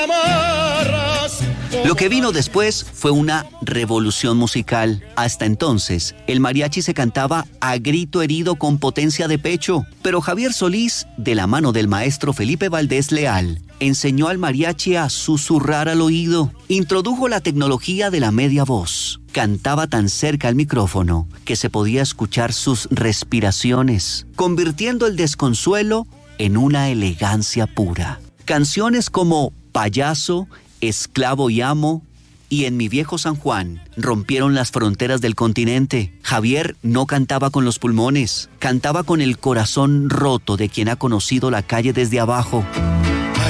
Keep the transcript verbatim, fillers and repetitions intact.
Lo que vino después fue una revolución musical. Hasta entonces, el mariachi se cantaba a grito herido con potencia de pecho. Pero Javier Solís, de la mano del maestro Felipe Valdés Leal, enseñó al mariachi a susurrar al oído. Introdujo la tecnología de la media voz. Cantaba tan cerca al micrófono que se podía escuchar sus respiraciones, convirtiendo el desconsuelo en una elegancia pura. Canciones como Payaso, Esclavo y Amo y En mi viejo San Juan rompieron las fronteras del continente. Javier no cantaba con los pulmones, cantaba con el corazón roto de quien ha conocido la calle desde abajo.